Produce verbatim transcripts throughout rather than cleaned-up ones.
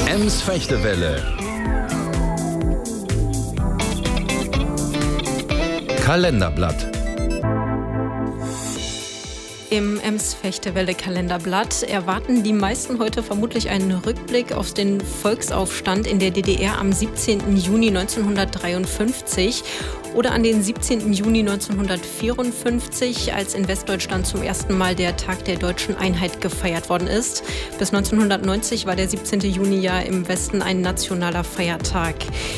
Ems Fechtewelle. Kalenderblatt. Im Ems Fechtewelle Kalenderblatt erwarten die meisten heute vermutlich einen Rückblick auf den Volksaufstand in der D D R am siebzehnten Juni neunzehnhundertdreiundfünfzig oder an den siebzehnten Juni neunzehnhundertvierundfünfzig, als in Westdeutschland zum ersten Mal der Tag der deutschen Einheit gefeiert worden ist. Bis neunzehnhundertneunzig war der siebzehnten Juni ja im Westen ein nationaler Feiertag.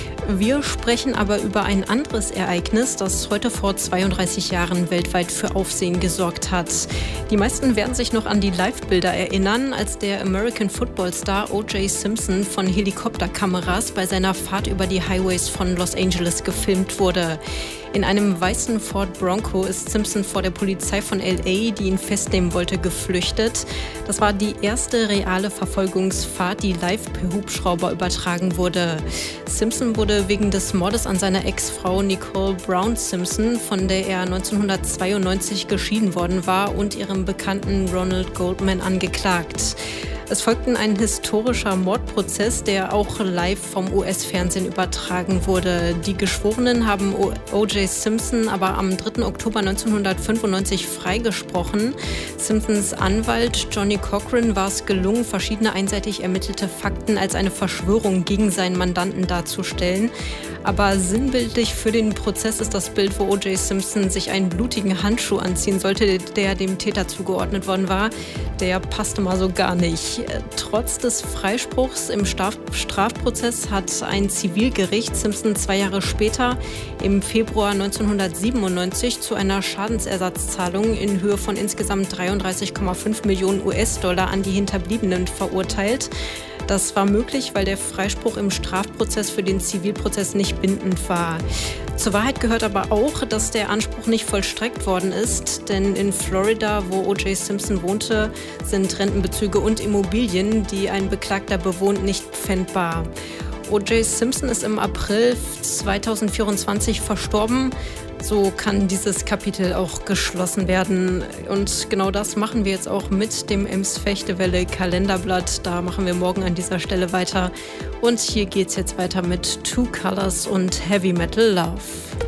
Wir sprechen aber über ein anderes Ereignis, das heute vor zweiunddreißig Jahren weltweit für Aufsehen gesorgt hat. Die meisten werden sich noch an die Live-Bilder erinnern, als der American Football-Star O J Simpson von Helikopterkameras bei seiner Fahrt über die Highways von Los Angeles gefilmt wurde. In einem weißen Ford Bronco ist Simpson vor der Polizei von L A, die ihn festnehmen wollte, geflüchtet. Das war die erste reale Verfolgungsfahrt, die live per Hubschrauber übertragen wurde. Simpson wurde wegen des Mordes an seiner Ex-Frau Nicole Brown Simpson, von der er neunzehnhundertzweiundneunzig geschieden worden war, und ihrem Bekannten Ronald Goldman angeklagt. Es folgte ein historischer Mordprozess, der auch live vom U S-Fernsehen übertragen wurde. Die Geschworenen haben O J Simpson aber am dritten Oktober neunzehnhundertfünfundneunzig freigesprochen. Simpsons Anwalt Johnny Cochran war es gelungen, verschiedene einseitig ermittelte Fakten als eine Verschwörung gegen seinen Mandanten darzustellen. Aber sinnbildlich für den Prozess ist das Bild, wo O J Simpson sich einen blutigen Handschuh anziehen sollte, der dem Täter zugeordnet worden war. Der passte mal so gar nicht. Trotz des Freispruchs im Strafprozess hat ein Zivilgericht Simpson zwei Jahre später, im Februar neunzehnhundertsiebenundneunzig, zu einer Schadensersatzzahlung in Höhe von insgesamt dreiunddreißig Komma fünf Millionen U S-Dollar an die Hinterbliebenen verurteilt. Das war möglich, weil der Freispruch im Strafprozess für den Zivilprozess nicht bindend war. Zur Wahrheit gehört aber auch, dass der Anspruch nicht vollstreckt worden ist, denn in Florida, wo O J Simpson wohnte, sind Rentenbezüge und Immobilien, die ein Beklagter bewohnt, nicht pfändbar. O J Simpson ist im April zweitausendvierundzwanzig verstorben. So kann dieses Kapitel auch geschlossen werden. Und genau das machen wir jetzt auch mit dem Ems Fechtewelle Kalenderblatt. Da machen wir morgen an dieser Stelle weiter. Und hier geht's jetzt weiter mit Two Colors und Heavy Metal Love.